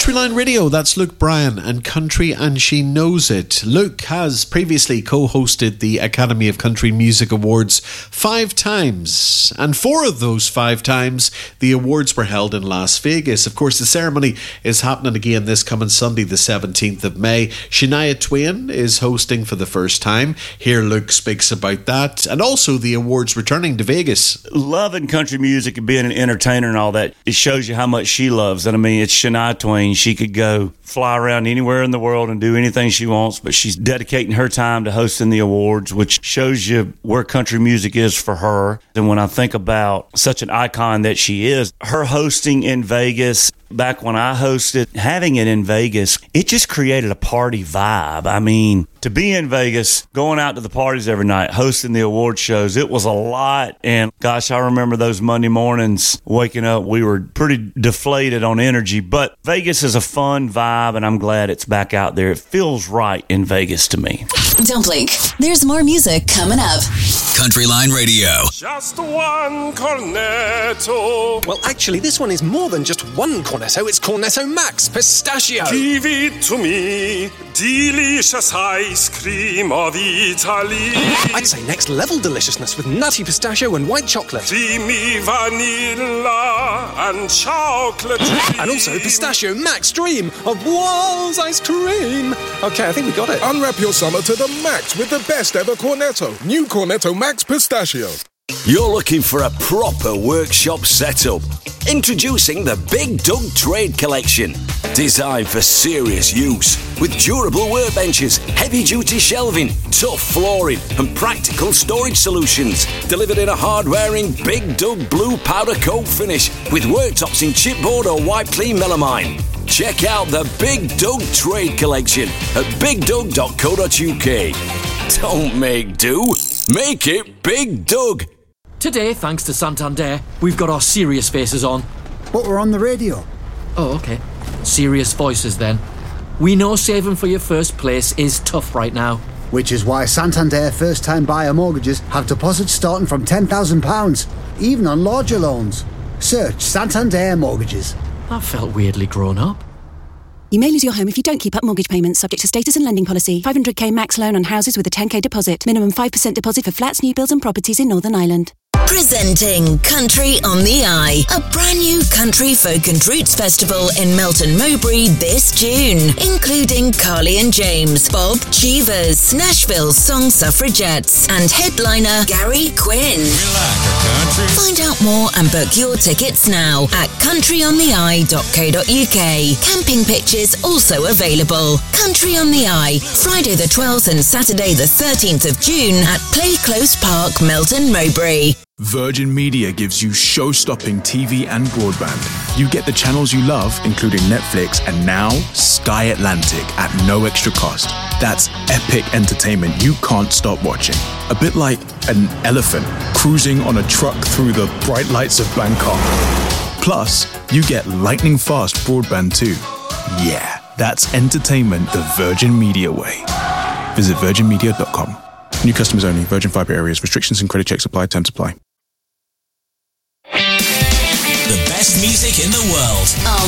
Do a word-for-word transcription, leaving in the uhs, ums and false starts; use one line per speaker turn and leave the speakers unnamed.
Countryline Radio, that's Luke Bryan and Country and She Knows It. Luke has previously co-hosted the Academy of Country Music Awards five times, and four of those five times the awards were held in Las Vegas. Of course, the ceremony is happening again this coming Sunday, the seventeenth of May. Shania Twain is hosting for the first time. Here Luke speaks about that, and also the awards returning to Vegas.
Loving country music and being an entertainer and all that, it shows you how much she loves it. I mean, it's Shania Twain. She could go fly around anywhere in the world and do anything she wants, but she's dedicating her time to hosting the awards, which shows you where country music is for her. And when I think about such an icon that she is, her hosting in Vegas, back when I hosted, having it in Vegas, it just created a party vibe. I mean, to be in Vegas, going out to the parties every night, hosting the award shows, it was a lot. And gosh, I remember those Monday mornings waking up, we were pretty deflated on energy. But Vegas is a fun vibe, and I'm glad it's back out there. It feels right in Vegas to me.
Don't blink. There's more music coming up.
Countryline Radio.
Just one cornetto.
Well, actually, this one is more than just one cornetto. It's Cornetto Max Pistachio.
Give it to me. Delicious ice cream of Italy.
I'd say next level deliciousness with nutty pistachio and white chocolate.
Creamy vanilla and chocolate.
And also Pistachio Max Dream of Walls ice cream. Okay, I think we got it.
Unwrap your summer to the max with the best ever Cornetto. New Cornetto Max Pistachio.
You're looking for a proper workshop setup. Introducing the Big Doug Trade Collection. Designed for serious use. With durable workbenches, heavy-duty shelving, tough flooring and practical storage solutions. Delivered in a hard-wearing Big Doug blue powder coat finish with worktops in chipboard or wipe clean melamine. Check out the Big Doug Trade Collection at big doug dot co dot uk. Don't make do, make it Big Doug.
Today, thanks to Santander, we've got our serious faces on.
But we're on the radio.
Oh, okay. Serious voices then. We know saving for your first place is tough right now.
Which is why Santander first-time buyer mortgages have deposits starting from ten thousand pounds, even on larger loans. Search Santander Mortgages.
That felt weirdly grown up.
You may lose your home if you don't keep up mortgage payments, subject to status and lending policy. five hundred k max loan on houses with a ten k deposit. Minimum five percent deposit for flats, new builds and properties in Northern Ireland.
Presenting Country on the Eye, a brand new country folk and roots festival in Melton Mowbray this June, including Carly and James, Bob Cheevers, Nashville's Song Suffragettes, and headliner Gary Quinn.
We like our country.
Find out more and book your tickets now at country on the eye dot co dot uk. Camping pitches also available. Country on the Eye, Friday the twelfth and Saturday the thirteenth of June at Play Close Park, Melton Mowbray.
Virgin Media gives you show-stopping T V and broadband. You get the channels you love, including Netflix and now Sky Atlantic at no extra cost. That's epic entertainment you can't stop watching. A bit like an elephant cruising on a truck through the bright lights of Bangkok. Plus, you get lightning-fast broadband too. Yeah, that's entertainment the Virgin Media way. Visit virgin media dot com. New customers only. Virgin Fibre areas. Restrictions and credit checks apply. Terms apply.
The best music in the world.
On